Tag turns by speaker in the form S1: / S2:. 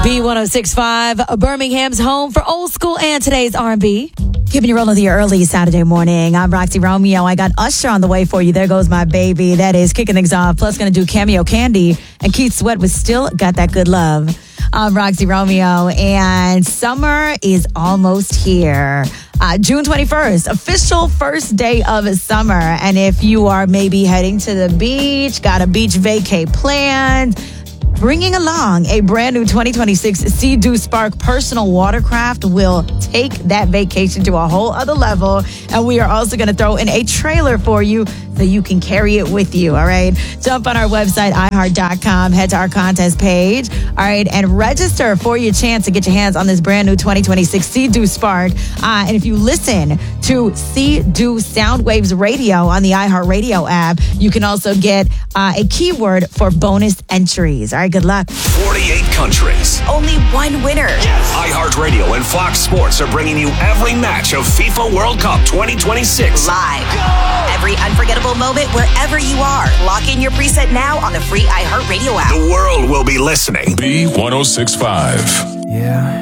S1: B1065, Birmingham's home for old school and today's R&B. Keeping you rolling through your early Saturday morning. I'm Roxy Romeo. I got Usher on the way for you. There goes my baby. That is kicking things off. Plus, going to do Cameo Candy. And Keith Sweat was Still Got That Good Love. I'm Roxy Romeo. And summer is almost here. June 21st, official first day of summer. And if you are maybe heading to the beach, got a beach vacay planned, bringing along a brand new 2026 Sea-Doo Spark personal watercraft will take that vacation to a whole other level. And we are also going to throw in a trailer for you so you can carry it with you. All right. Jump on our website, iHeart.com, head to our contest page. All right. And register for your chance to get your hands on this brand new 2026 Sea-Doo Spark. And if you listen to Sea-Doo Soundwaves Radio on the iHeart Radio app, you can also get a keyword for bonus entries. All right. Good luck.
S2: 48 countries.
S3: Only one winner.
S2: Yes. iHeartRadio and Fox Sports are bringing you every match of FIFA World Cup 2026.
S3: Live. Go! Every unforgettable moment wherever you are. Lock in your preset now on the free iHeartRadio app.
S2: The world will be listening.
S4: B1065.
S5: Yeah.